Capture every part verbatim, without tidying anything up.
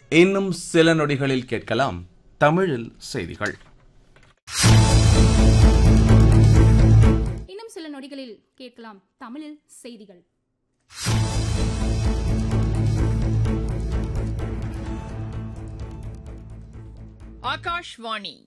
இன்னும் சில நொடிகளில் கேட்கலாம் தமிழில் செய்திகள். இன்னும் சில நொடிகளில் கேட்கலாம் தமிழில் செய்திகள். ஆகாஷ்வாணி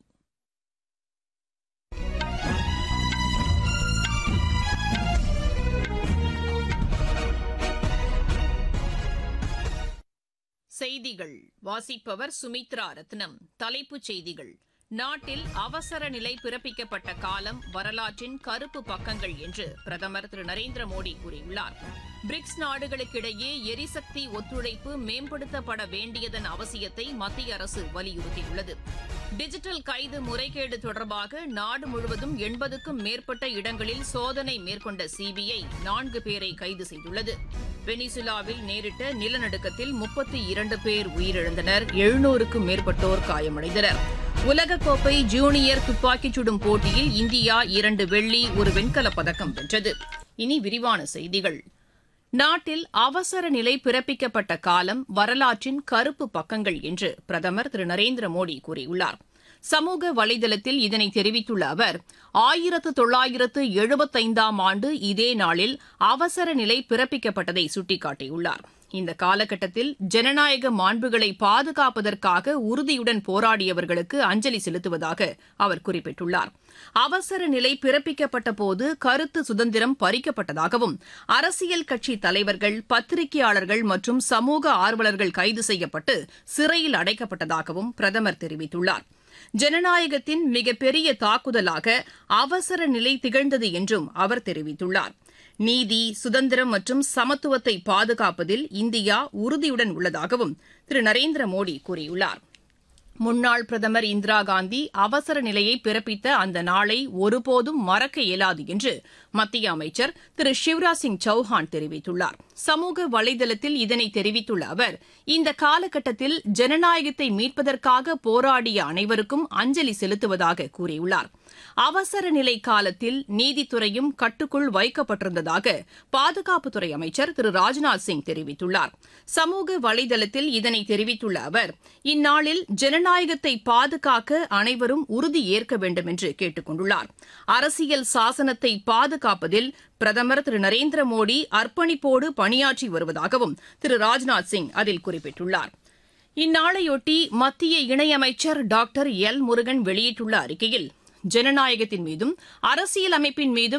செய்திகள் வாசிப்பவர் சுமித்ரா ரத்னம். தலைப்புச் செய்திகள்: நாட்டில் அவசர நிலை பிறப்பிக்கப்பட்ட காலம் வரலாற்றின் கருப்பு பக்கங்கள் என்று பிரதமர் திரு நரேந்திர மோடி கூறியுள்ளார். பிரிக்ஸ் நாடுகளுக்கிடையே எரிசக்தி ஒத்துழைப்பு மேம்படுத்தப்பட வேண்டியதன் அவசியத்தை மத்திய அரசு வலியுறுத்தியுள்ளது. டிஜிட்டல் கைது முறைகேடு தொடர்பாக நாடு முழுவதும் எண்பதுக்கும் மேற்பட்ட இடங்களில் சோதனை மேற்கொண்ட சிபிஐ நான்கு பேரை கைது செய்துள்ளது. வெனிசுலாவில் நேரிட்ட நிலநடுக்கத்தில் முப்பத்தி இரண்டு பேர் உயிரிழந்தனர், எழுநூறுக்கும் மேற்பட்டோர் காயமடைந்தனர். உலகக்கோப்பை ஜூனியர் துப்பாக்கிச் சுடும் போட்டியில் இந்தியா இரண்டு வெள்ளி, ஒரு வெண்கலப் பதக்கம் வென்றது. இனி விரிவான செய்திகள். நாட்டில் அவசர நிலை பிறப்பிக்கப்பட்ட காலம் வரலாற்றின் கருப்பு பக்கங்கள் என்று பிரதமர் திரு நரேந்திர மோடி கூறியுள்ளார். சமூக வலைதளத்தில் இதனை தெரிவித்துள்ள அவர், ஆயிரத்து தொள்ளாயிரத்து எழுபத்தைந்தாம் ஆண்டு இதே நாளில் அவசர நிலை பிறப்பிக்கப்பட்டதை சுட்டிக்காட்டியுள்ளார். இந்த காலகட்டத்தில் ஜனநாயக மாண்புகளை பாதுகாப்பதற்காக உறுதியுடன் போராடியவர்களுக்கு அஞ்சலி செலுத்துவதாக அவர் குறிப்பிட்டுள்ளார். அவசர நிலை பிறப்பிக்கப்பட்ட போது கருத்து சுதந்திரம் பறிக்கப்பட்டதாகவும், அரசியல் கட்சி தலைவர்கள், பத்திரிகையாளர்கள் மற்றும் சமூக ஆர்வலர்கள் கைது செய்யப்பட்டு சிறையில் அடைக்கப்பட்டதாகவும் பிரதமர் தெரிவித்துள்ளார். ஜனநாயகத்தின் மிகப்பெரிய தாக்குதலாக அவசர நிலை திகழ்ந்தது என்றும் அவர் தெரிவித்துள்ளார். நீதி, சுதந்திரம் மற்றும் சமத்துவத்தை பாதுகாப்பதில் இந்தியா உறுதியுடன் உள்ளதாகவும் திரு நரேந்திர மோடி கூறியுள்ளார். முன்னாள் பிரதமர் இந்திரா காந்தி அவசர நிலையை பிறப்பித்த அந்த நாளை ஒருபோதும் மறக்க இயலாது என்று மத்திய அமைச்சர் திரு சிவராஜ் சிங் சௌஹான் தெரிவித்துள்ளார். சமூக வலைதளத்தில் இதனை தெரிவித்துள்ள அவர், இந்த காலகட்டத்தில் ஜனநாயகத்தை மீட்பதற்காக போராடிய அனைவருக்கும் அஞ்சலி செலுத்துவதாக கூறியுள்ளார். அவசர நிலை காலத்தில் நீதித்துறையும் கட்டுக்குள் வைக்கப்பட்டிருந்ததாக பாதுகாப்புத்துறை அமைச்சர் திரு ராஜ்நாத் சிங் தெரிவித்துள்ளார். சமூக வலைதளத்தில் இதனை தெரிவித்துள்ள அவர், இந்நாளில் ஜனநாயகத்தை பாதுகாக்க அனைவரும் உறுதி ஏற்க வேண்டும் என்று கேட்டுக் கொண்டுள்ளார். அரசியல் சாசனத்தை பாதுகாப்பதில் பிரதமர் திரு நரேந்திர மோடி அர்ப்பணிப்போடு பணியாற்றி வருவதாகவும் திரு ராஜ்நாத் சிங் அதில் குறிப்பிட்டுள்ளார். இந்நாளையொட்டி மத்திய இணையமைச்சர் டாக்டர் எல் முருகன் வெளியிட்டுள்ள அறிக்கையில், ஜனநாயகத்தின் மீதும் அரசியல் அமைப்பின் மீதும்